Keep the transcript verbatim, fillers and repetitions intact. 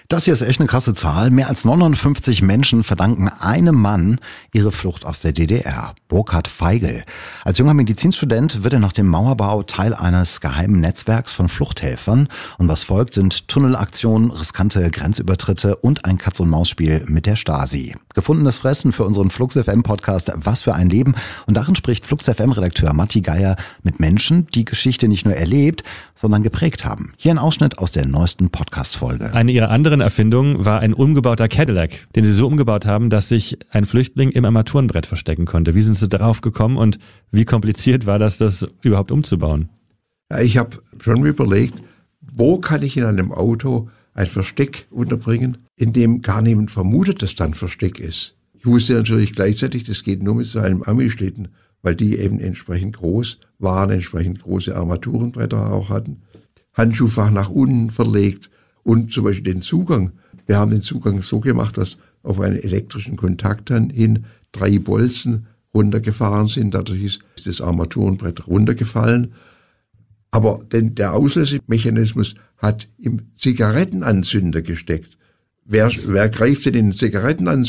Das hier ist echt eine krasse Zahl. Mehr als neunundfünfzig Menschen verdanken einem Mann ihre Flucht aus der D D R. Burkhard Feigl. Als junger Medizinstudent wird er nach dem Mauerbau Teil eines geheimen Netzwerks von Fluchthelfern. Und was folgt, sind Tunnelaktionen, riskante Grenzübertritte und ein Katz-und-Maus-Spiel mit der Stasi. Gefundenes Fressen für unseren Flux F M-Podcast Was für ein Leben. Und darin spricht Flux F M-Redakteur Matti Geier mit Menschen, die Geschichte nicht nur erlebt, sondern geprägt haben. Hier ein Ausschnitt aus der neuesten Podcast-Folge. Eine ihrer anderen Erfindungen war ein umgebauter Cadillac, den sie so umgebaut haben, dass sich ein Flüchtling im Armaturenbrett verstecken konnte. Wie sind sie darauf gekommen und wie kompliziert war das, das überhaupt umzubauen? Ja, ich habe schon überlegt, wo kann ich in einem Auto ein Versteck unterbringen, in dem gar niemand vermutet, dass da ein Versteck ist. Ich wusste natürlich gleichzeitig, das geht nur mit so einem Ami-Schlitten, weil die eben entsprechend groß waren, entsprechend große Armaturenbretter auch hatten. Handschuhfach nach unten verlegt und zum Beispiel den Zugang. Wir haben den Zugang so gemacht, dass auf einen elektrischen Kontakt hin drei Bolzen runtergefahren sind. Dadurch ist das Armaturenbrett runtergefallen. Aber denn der Auslösemechanismus hat im Zigarettenanzünder gesteckt. Wer, wer greift denn den Zigarettenanzünder?